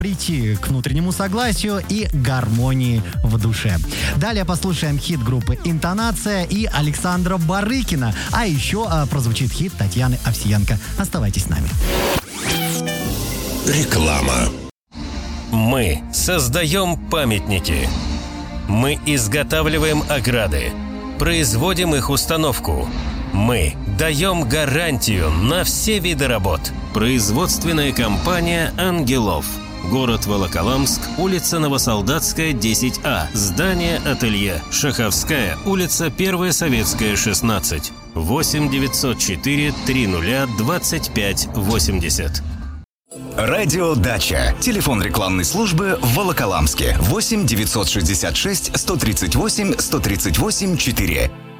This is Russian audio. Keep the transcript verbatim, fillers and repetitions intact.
прийти к внутреннему согласию и гармонии в душе. Далее послушаем хит группы «Интонация» и Александра Барыкина. А еще а, прозвучит хит Татьяны Овсиенко. Оставайтесь с нами. Реклама. Мы создаем памятники. Мы изготавливаем ограды. Производим их установку. Мы даем гарантию на все виды работ. Производственная компания «Ангелов». Город Волоколамск, улица Новосолдатская, десять А. Здание ателье. Шаховская, улица Первая Советская, шестнадцать. восемь девятьсот четыре триста двадцать пять восемьдесят. Радио «Дача». Телефон рекламной службы в Волоколамске. восемь девятьсот шестьдесят шесть сто тридцать восемь сто тридцать восемь четыре.